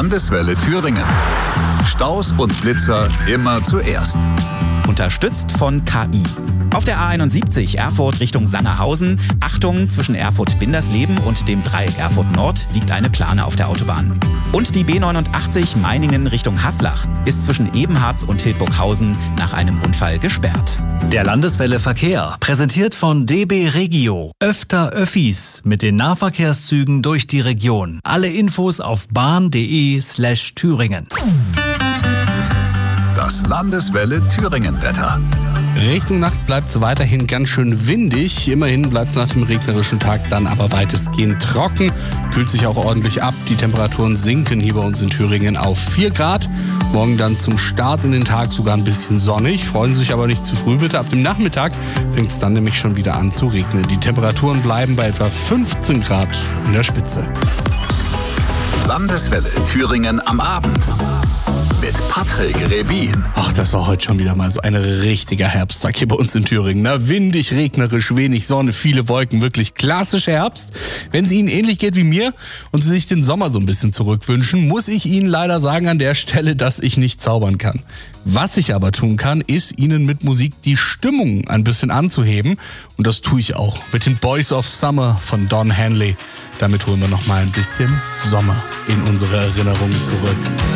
Landeswelle Thüringen. Staus und Blitzer immer zuerst. Unterstützt von KI. Auf der A71 Erfurt Richtung Sangerhausen. Achtung, zwischen Erfurt-Bindersleben und dem Dreieck Erfurt Nord liegt eine Plane auf der Autobahn. Und die B89 Meiningen Richtung Haslach ist zwischen Ebenharz und Hildburghausen nach einem Unfall gesperrt. Der Landeswelle Verkehr, präsentiert von DB Regio. Öfter Öffis mit den Nahverkehrszügen durch die Region. Alle Infos auf bahn.de/Thüringen. Das Landeswelle Thüringen-Wetter. Richtung Nacht bleibt es weiterhin ganz schön windig. Immerhin bleibt es nach dem regnerischen Tag dann aber weitestgehend trocken. Kühlt sich auch ordentlich ab. Die Temperaturen sinken hier bei uns in Thüringen auf 4 Grad. Morgen dann zum Start in den Tag sogar ein bisschen sonnig. Freuen Sie sich aber nicht zu früh bitte. Ab dem Nachmittag fängt es dann nämlich schon wieder an zu regnen. Die Temperaturen bleiben bei etwa 15 Grad in der Spitze. Landeswelle Thüringen am Abend. Mit Patrick Rebin. Ach, das war heute schon wieder mal so ein richtiger Herbsttag hier bei uns in Thüringen. Na, windig, regnerisch, wenig Sonne, viele Wolken, wirklich klassischer Herbst. Wenn es Ihnen ähnlich geht wie mir und Sie sich den Sommer so ein bisschen zurückwünschen, muss ich Ihnen leider sagen an der Stelle, dass ich nicht zaubern kann. Was ich aber tun kann, ist Ihnen mit Musik die Stimmung ein bisschen anzuheben. Und das tue ich auch mit den Boys of Summer von Don Henley. Damit holen wir noch mal ein bisschen Sommer in unsere Erinnerungen zurück.